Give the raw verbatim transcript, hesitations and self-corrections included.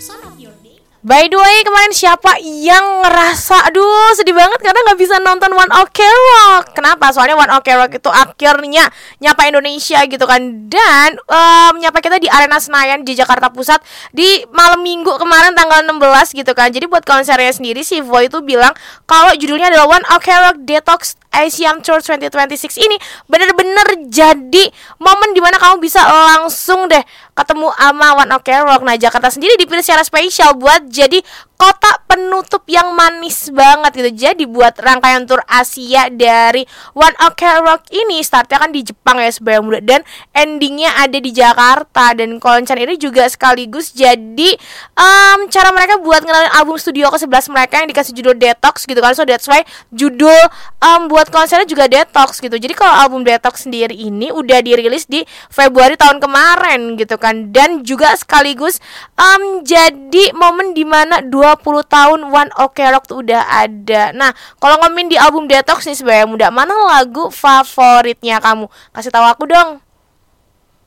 By the way, kemarin siapa yang ngerasa aduh sedih banget karena gak bisa nonton One Ok Rock? Kenapa? Soalnya One Ok Rock itu akhirnya nyapa Indonesia gitu kan. Dan um, nyapa kita di Arena Senayan di Jakarta Pusat di malam minggu kemarin tanggal enam belas gitu kan. Jadi buat konsernya sendiri si Voi itu bilang kalau judulnya adalah One Ok Rock Detox Asian Tour dua ribu dua puluh enam ini bener-bener jadi momen dimana kamu bisa langsung deh ketemu sama One Ok Rock. Nah, Jakarta sendiri dipilih secara spesial buat jadi kota penutup yang manis banget gitu. Jadi buat rangkaian tur Asia dari One Ok Rock ini startnya kan di Jepang ya sebenarnya muda, dan endingnya ada di Jakarta. Dan konser ini juga sekaligus jadi um, cara mereka buat ngenalin album studio ke sebelas mereka yang dikasih judul Detox gitu kan. So that's why judul um, buat konsernya juga Detox gitu. Jadi kalau album Detox sendiri ini udah dirilis di Februari tahun kemarin gitu kan. Dan juga sekaligus um, jadi momen dimana dua puluh tahun One Ok Rock tuh udah ada. Nah, kalau ngomongin di album Detox nih sebenarnya muda, mana lagu favoritnya kamu? Kasih tahu aku dong.